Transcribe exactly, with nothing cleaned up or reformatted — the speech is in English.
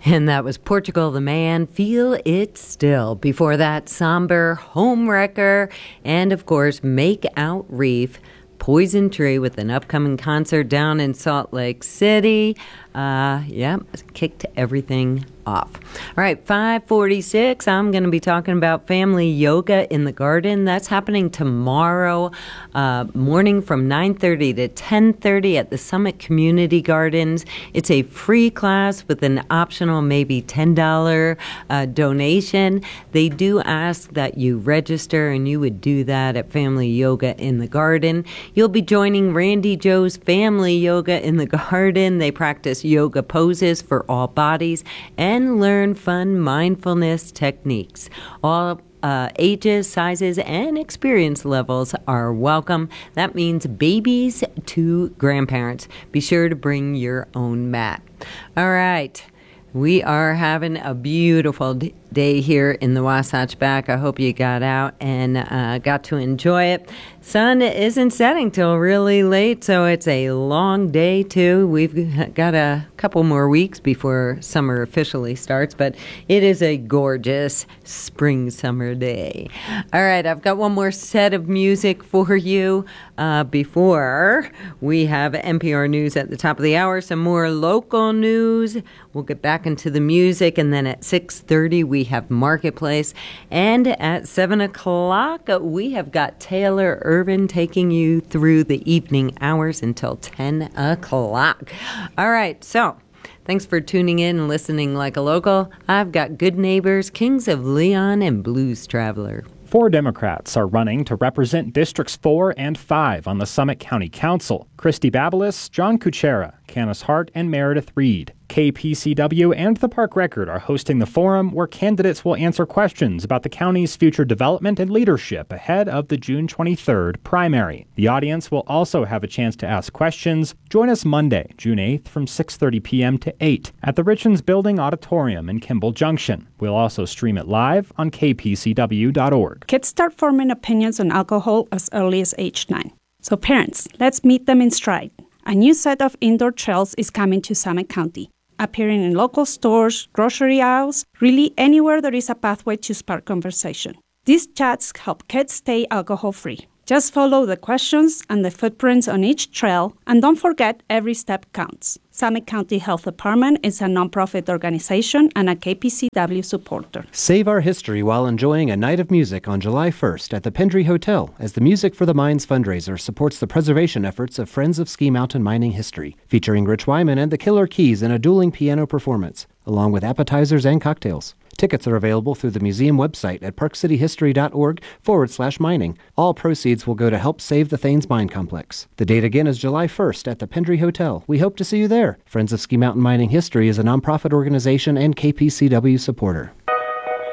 And that was Portugal the Man, Feel It Still. Before that, Somber, Homewrecker, and of course, Make Out Reef, Poison Tree with an upcoming concert down in Salt Lake City. Uh, yeah, kicked everything off. All right, five forty-six, I'm going to be talking about family yoga in the garden. That's happening tomorrow uh, morning from nine thirty to ten thirty at the Summit Community Gardens. It's a free class with an optional maybe ten dollars uh, donation. They do ask that you register, and you would do that at Family Yoga in the Garden. You'll be joining Randy Joe's Family Yoga in the Garden. They practice yoga poses for all bodies and learn fun mindfulness techniques. All uh, ages, sizes, and experience levels are welcome. That means babies to grandparents. Be sure to bring your own mat. All right. We are having a beautiful d- day here in the Wasatch Back. I hope you got out and uh, got to enjoy it. Sun isn't setting till really late, so it's a long day, too. We've got a couple more weeks before summer officially starts, but it is a gorgeous spring summer day. All right, I've got one more set of music for you uh, before we have N P R News at the top of the hour, some more local news. We'll get back into the music, and then at six thirty we have Marketplace, and at seven o'clock we have got Taylor Irvin taking you through the evening hours until ten o'clock. All right, so thanks for tuning in and listening like a local. I've got Good Neighbors, Kings of Leon, and Blues Traveler. Four Democrats are running to represent Districts four and five on the Summit County Council. Christy Babelis, John Kuchera, Canis Hart, and Meredith Reed. K P C W and the Park Record are hosting the forum where candidates will answer questions about the county's future development and leadership ahead of the June twenty-third primary. The audience will also have a chance to ask questions. Join us Monday, June eighth from six thirty p.m. to eight at the Richens Building Auditorium in Kimball Junction. We'll also stream it live on k p c w dot org. Kids start forming opinions on alcohol as early as age nine. So parents, let's meet them in stride. A new set of indoor trails is coming to Summit County, appearing in local stores, grocery aisles, really anywhere there is a pathway to spark conversation. These chats help kids stay alcohol-free. Just follow the questions and the footprints on each trail, and don't forget every step counts. Summit County Health Department is a nonprofit organization and a K P C W supporter. Save our history while enjoying a night of music on July first at the Pendry Hotel, as the Music for the Mines fundraiser supports the preservation efforts of Friends of Ski Mountain Mining History, featuring Rich Wyman and the Killer Keys in a dueling piano performance, along with appetizers and cocktails. Tickets are available through the museum website at parkcityhistory.org forward slash mining. All proceeds will go to help save the Thanes Mine Complex. The date again is July first at the Pendry Hotel. We hope to see you there. Friends of Ski Mountain Mining History is a nonprofit organization and K P C W supporter.